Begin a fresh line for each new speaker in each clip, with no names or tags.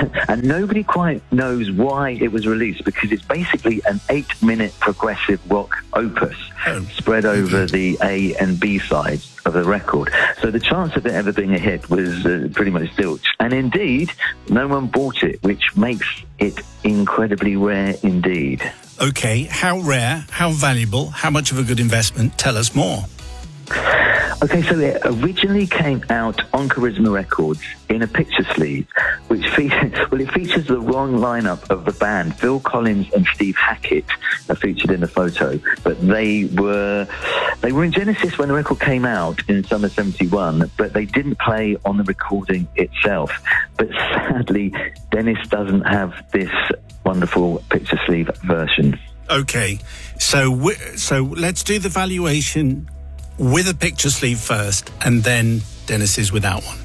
And nobody quite knows why it was released, because it's basically an 8-minute progressive rock opus spread over the A and B sides of the record. So the chance of it ever being a hit was pretty much zilch. And indeed, no one bought it, which makes it incredibly rare indeed.
Okay, how rare, how valuable, how much of a good investment? Tell us more.
Okay, so it originally came out on Charisma Records in a picture sleeve, which features the wrong lineup of the band. Phil Collins and Steve Hackett are featured in the photo, but they were in Genesis when the record came out in summer '71, but they didn't play on the recording itself. But sadly, Dennis doesn't have this wonderful picture sleeve version.
Okay, so let's do the valuation with a picture sleeve first, and then Dennis is without one.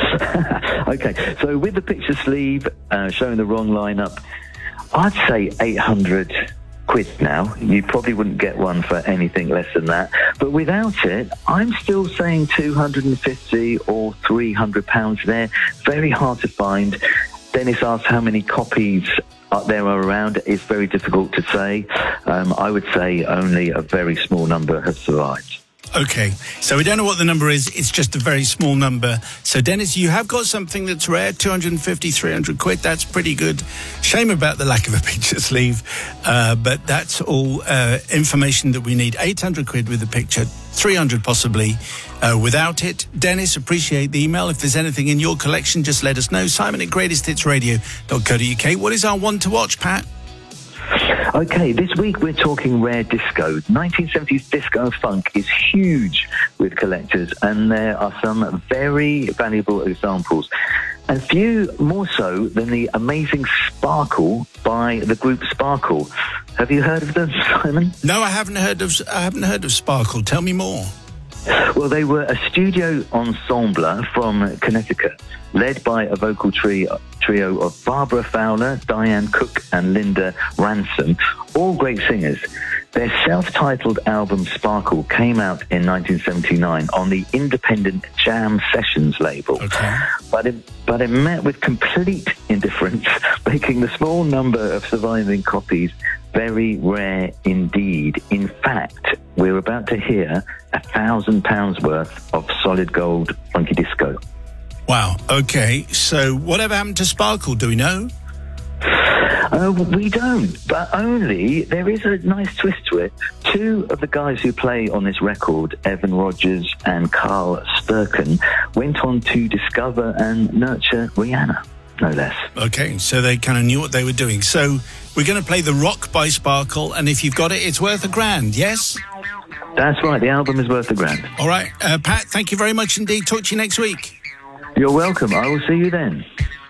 Okay, so with the picture sleeve showing the wrong lineup, I'd say 800 quid now. You probably wouldn't get one for anything less than that. But without it, I'm still saying 250 or 300 pounds there. Very hard to find. Dennis asked how many copies there are around. It's very difficult to say. I would say only a very small number have survived.
Okay, so we don't know what the number is. It's just a very small number. So, Dennis, you have got something that's rare, 250, 300 quid. That's pretty good. Shame about the lack of a picture sleeve, but that's all information that we need. 800 quid with a picture, 300 possibly without it. Dennis, appreciate the email. If there's anything in your collection, just let us know. Simon@greatesthitsradio.co.uk. What is our one to watch, Pat?
Okay, this week we're talking rare disco. 1970s disco funk is huge with collectors, and there are some very valuable examples. And few more so than the amazing Sparkle by the group Sparkle. Have you heard of them, Simon?
No, I haven't heard of Sparkle. Tell me more.
Well, they were a studio ensemble from Connecticut, led by a vocal trio of Barbara Fowler, Diane Cook, and Linda Ransom, all great singers. Their self-titled album Sparkle came out in 1979 on the independent Jam Sessions label. Okay. But it met with complete indifference, making the small number of surviving copies very rare indeed. In fact, we're about to hear £1,000 worth of solid gold funky disco.
Wow. Okay. So whatever happened to Sparkle? Do we know?
We don't, but only there is a nice twist to it. Two of the guys who play on this record, Evan Rogers and Carl Sturken, went on to discover and nurture Rihanna, no less. Okay,
so they kind of knew what they were doing. So we're going to play The Rock by Sparkle, and if you've got it, it's worth £1,000, yes?
That's right, the album is worth £1,000.
All right, Pat, thank you very much indeed. Talk to you next week.
You're welcome. I will see you then.